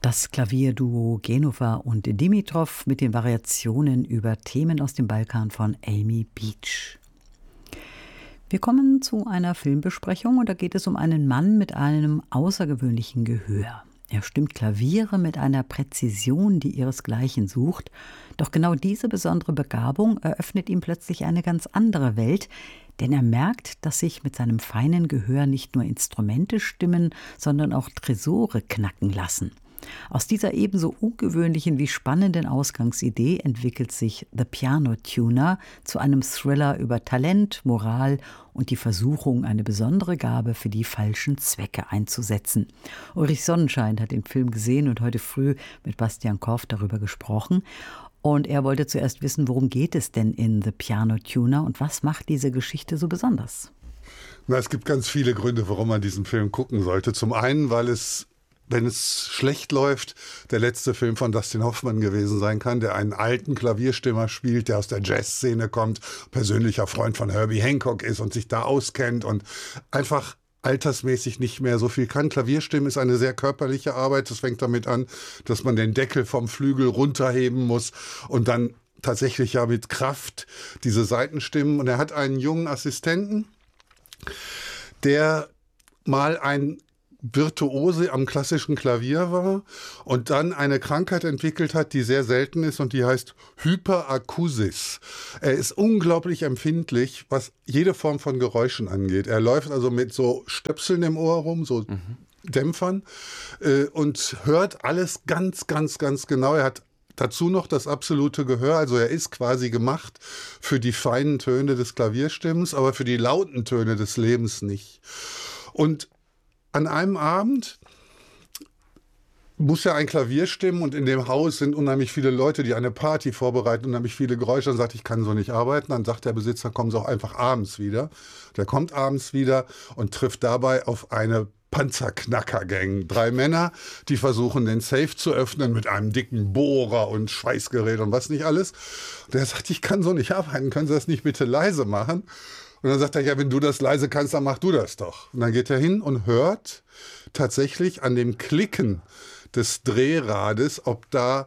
Das Klavierduo Genova und Dimitrov mit den Variationen über Themen aus dem Balkan von Amy Beach. Wir kommen zu einer Filmbesprechung und da geht es um einen Mann mit einem außergewöhnlichen Gehör. Er stimmt Klaviere mit einer Präzision, die ihresgleichen sucht. Doch genau diese besondere Begabung eröffnet ihm plötzlich eine ganz andere Welt, denn er merkt, dass sich mit seinem feinen Gehör nicht nur Instrumente stimmen, sondern auch Tresore knacken lassen. Aus dieser ebenso ungewöhnlichen wie spannenden Ausgangsidee entwickelt sich The Piano Tuner zu einem Thriller über Talent, Moral und die Versuchung, eine besondere Gabe für die falschen Zwecke einzusetzen. Ulrich Sonnenschein hat den Film gesehen und heute früh mit Bastian Korff darüber gesprochen. Und er wollte zuerst wissen, worum geht es denn in The Piano Tuner und was macht diese Geschichte so besonders? Es gibt ganz viele Gründe, warum man diesen Film gucken sollte. Zum einen, weil es, wenn es schlecht läuft, der letzte Film von Dustin Hoffman gewesen sein kann, der einen alten Klavierstimmer spielt, der aus der Jazzszene kommt, persönlicher Freund von Herbie Hancock ist und sich da auskennt und einfach altersmäßig nicht mehr so viel kann. Klavierstimmen ist eine sehr körperliche Arbeit. Das fängt damit an, dass man den Deckel vom Flügel runterheben muss und dann tatsächlich ja mit Kraft diese Saitenstimmen. Und er hat einen jungen Assistenten, der mal ein Virtuose am klassischen Klavier war und dann eine Krankheit entwickelt hat, die sehr selten ist und die heißt Hyperakusis. Er ist unglaublich empfindlich, was jede Form von Geräuschen angeht. Er läuft also mit so Stöpseln im Ohr rum, so Dämpfern und hört alles ganz, ganz, ganz genau. Er hat dazu noch das absolute Gehör, also er ist quasi gemacht für die feinen Töne des Klavierstimmens, aber für die lauten Töne des Lebens nicht. Und an einem Abend muss er ein Klavier stimmen und in dem Haus sind unheimlich viele Leute, die eine Party vorbereiten, unheimlich viele Geräusche. Dann sagt, ich kann so nicht arbeiten. Dann sagt der Besitzer, kommen Sie auch einfach abends wieder. Der kommt abends wieder und trifft dabei auf eine Panzerknacker-Gang. 3 Männer, die versuchen, den Safe zu öffnen mit einem dicken Bohrer und Schweißgerät und was nicht alles. Der sagt, ich kann so nicht arbeiten. Können Sie das nicht bitte leise machen? Und dann sagt er, ja, wenn du das leise kannst, dann mach du das doch. Und dann geht er hin und hört tatsächlich an dem Klicken des Drehrades, ob da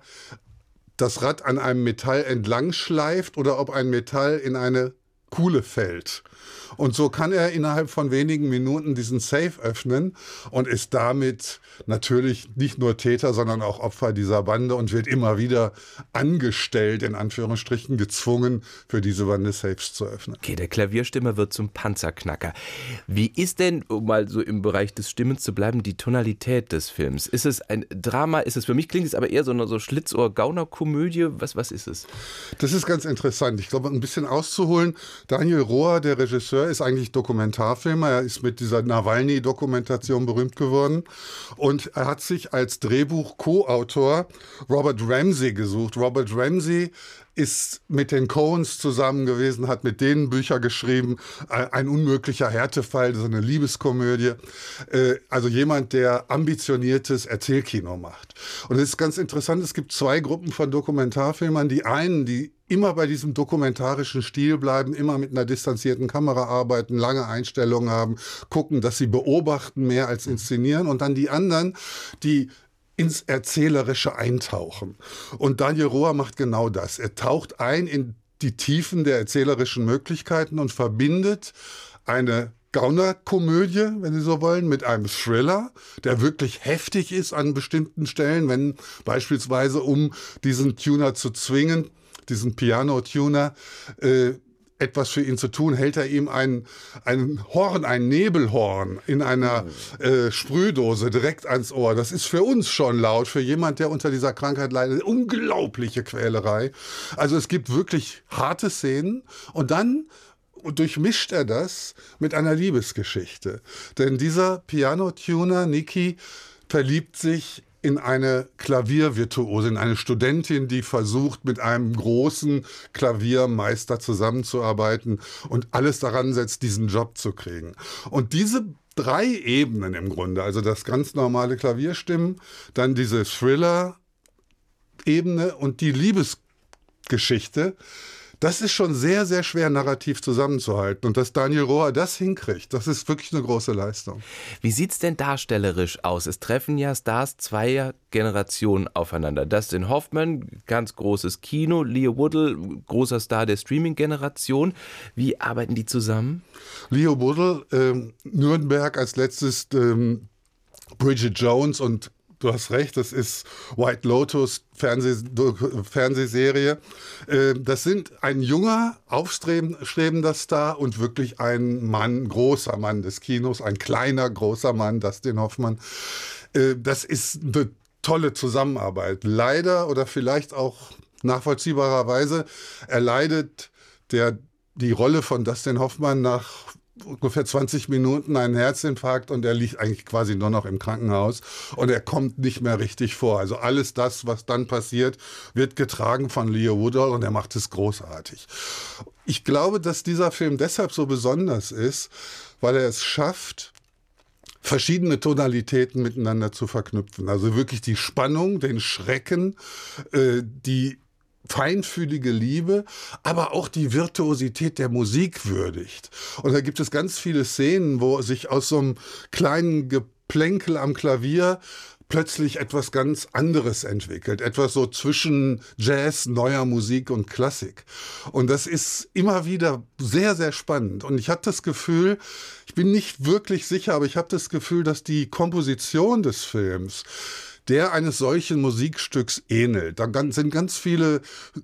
das Rad an einem Metall entlang schleift oder ob ein Metall in eine Kuhle fällt. Und so kann er innerhalb von wenigen Minuten diesen Safe öffnen und ist damit natürlich nicht nur Täter, sondern auch Opfer dieser Bande und wird immer wieder angestellt, in Anführungsstrichen gezwungen, für diese Bande Safes zu öffnen. Okay, der Klavierstimmer wird zum Panzerknacker. Wie ist denn, um mal so im Bereich des Stimmens zu bleiben, die Tonalität des Films? Ist es ein Drama? Ist es, für mich klingt es aber eher so eine Schlitzohr-Gauner-Komödie. Was ist es? Das ist ganz interessant. Ich glaube, ein bisschen auszuholen. Daniel Rohr, der Regisseur, ist eigentlich Dokumentarfilmer. Er ist mit dieser Nawalny-Dokumentation berühmt geworden. Und er hat sich als Drehbuch-Co-Autor Robert Ramsey gesucht. Robert Ramsey ist mit den Coens zusammen gewesen, hat mit denen Bücher geschrieben. Ein unmöglicher Härtefall, das ist eine Liebeskomödie. Also jemand, der ambitioniertes Erzählkino macht. Und es ist ganz interessant, es gibt 2 Gruppen von Dokumentarfilmern. Die einen, die immer bei diesem dokumentarischen Stil bleiben, immer mit einer distanzierten Kamera arbeiten, lange Einstellungen haben, gucken, dass sie beobachten mehr als inszenieren. Und dann die anderen, die ins Erzählerische eintauchen. Und Daniel Rohr macht genau das. Er taucht ein in die Tiefen der erzählerischen Möglichkeiten und verbindet eine Gaunerkomödie, wenn Sie so wollen, mit einem Thriller, der wirklich heftig ist an bestimmten Stellen, wenn beispielsweise, um diesen Tuner zu zwingen, diesen Piano-Tuner, etwas für ihn zu tun, hält er ihm ein Horn, ein Nebelhorn in einer Sprühdose direkt ans Ohr. Das ist für uns schon laut, für jemand, der unter dieser Krankheit leidet. Unglaubliche Quälerei. Also es gibt wirklich harte Szenen und dann durchmischt er das mit einer Liebesgeschichte. Denn dieser Piano-Tuner, Niki, verliebt sich in eine Klaviervirtuose, in eine Studentin, die versucht, mit einem großen Klaviermeister zusammenzuarbeiten und alles daran setzt, diesen Job zu kriegen. Und diese 3 Ebenen im Grunde, also das ganz normale Klavierstimmen, dann diese Thriller-Ebene und die Liebesgeschichte, Das ist schon sehr, sehr schwer narrativ zusammenzuhalten. Und dass Daniel Roher das hinkriegt, das ist wirklich eine große Leistung. Wie sieht es denn darstellerisch aus? Es treffen ja Stars zweier Generationen aufeinander. Dustin Hoffman, ganz großes Kino, Leo Woodle, großer Star der Streaming-Generation. Wie arbeiten die zusammen? Leo Woodle, Nürnberg als letztes, Bridget Jones und du hast recht, das ist White Lotus, Fernsehserie. Das sind ein junger, aufstrebender Star und wirklich ein Mann, großer Mann des Kinos, ein kleiner, großer Mann, Dustin Hoffman. Das ist eine tolle Zusammenarbeit. Leider oder vielleicht auch nachvollziehbarerweise erleidet die Rolle von Dustin Hoffman nach ungefähr 20 Minuten einen Herzinfarkt und er liegt eigentlich quasi nur noch im Krankenhaus und er kommt nicht mehr richtig vor. Also alles das, was dann passiert, wird getragen von Leo Woodle und er macht es großartig. Ich glaube, dass dieser Film deshalb so besonders ist, weil er es schafft, verschiedene Tonalitäten miteinander zu verknüpfen. Also wirklich die Spannung, den Schrecken, die feinfühlige Liebe, aber auch die Virtuosität der Musik würdigt. Und da gibt es ganz viele Szenen, wo sich aus so einem kleinen Geplänkel am Klavier plötzlich etwas ganz anderes entwickelt. Etwas so zwischen Jazz, neuer Musik und Klassik. Und das ist immer wieder sehr, sehr spannend. Und ich habe das Gefühl, ich bin nicht wirklich sicher, aber ich habe das Gefühl, dass die Komposition des Films der eines solchen Musikstücks ähnelt. Da sind ganz viele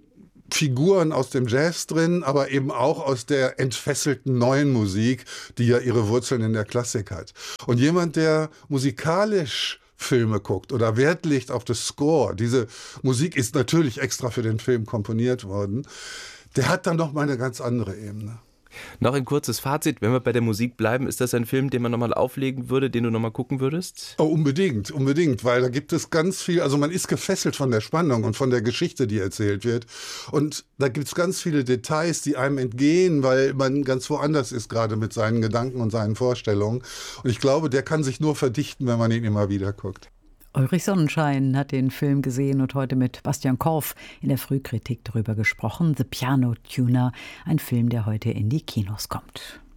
Figuren aus dem Jazz drin, aber eben auch aus der entfesselten neuen Musik, die ja ihre Wurzeln in der Klassik hat. Und jemand, der musikalisch Filme guckt oder Wert legt auf das Score, diese Musik ist natürlich extra für den Film komponiert worden, der hat dann noch mal eine ganz andere Ebene. Noch ein kurzes Fazit, wenn wir bei der Musik bleiben, ist das ein Film, den man nochmal auflegen würde, den du nochmal gucken würdest? Oh, unbedingt, weil da gibt es ganz viel, also man ist gefesselt von der Spannung und von der Geschichte, die erzählt wird und da gibt es ganz viele Details, die einem entgehen, weil man ganz woanders ist, gerade mit seinen Gedanken und seinen Vorstellungen und ich glaube, der kann sich nur verdichten, wenn man ihn immer wieder guckt. Ulrich Sonnenschein hat den Film gesehen und heute mit Bastian Korf in der Frühkritik darüber gesprochen. The Piano Tuner, ein Film, der heute in die Kinos kommt.